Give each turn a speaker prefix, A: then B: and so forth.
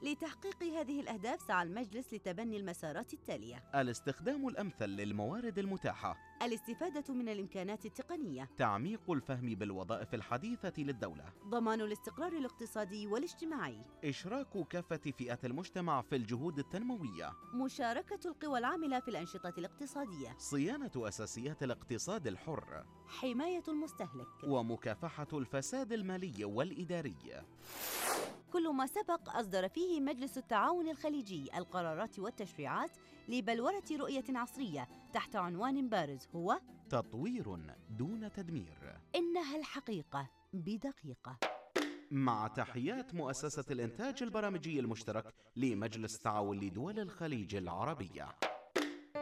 A: لتحقيق هذه الأهداف سعى المجلس لتبني المسارات التالية:
B: الاستخدام الأمثل للموارد المتاحة،
A: الاستفادة من الإمكانات التقنية،
B: تعميق الفهم بالوظائف الحديثة للدولة،
A: ضمان الاستقرار الاقتصادي والاجتماعي،
B: إشراك كافة فئات المجتمع في الجهود التنموية،
A: مشاركة القوى العاملة في الأنشطة الاقتصادية،
B: صيانة أساسيات الاقتصاد الحر،
A: حماية المستهلك،
B: ومكافحة الفساد المالي والإداري.
A: كل ما سبق أصدر فيه مجلس التعاون الخليجي القرارات والتشريعات لبلورة رؤية عصرية تحت عنوان بارز هو
B: تطوير دون تدمير.
A: إنها الحقيقة بدقيقة.
B: مع تحيات مؤسسة الإنتاج البرامجي المشترك لمجلس تعاون لدول الخليج العربية.